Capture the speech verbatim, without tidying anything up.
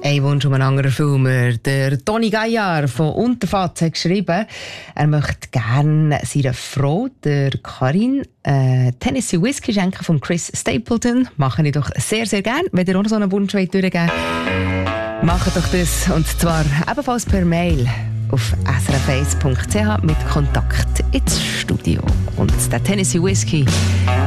Ein Wunsch um einen anderen Filmer. Der Toni Gaillard von Unterfatz hat geschrieben, er möchte gerne seiner Frau, der Karin, äh, Tennessee Whiskey schenken von Chris Stapleton. Mache ich doch sehr, sehr gerne. Wenn ihr auch noch so einen Wunsch wollt durchgeben wollt, macht doch das. Und zwar ebenfalls per Mail auf s r f eins punkt c h mit Kontakt ins Studio. Und der Tennessee Whiskey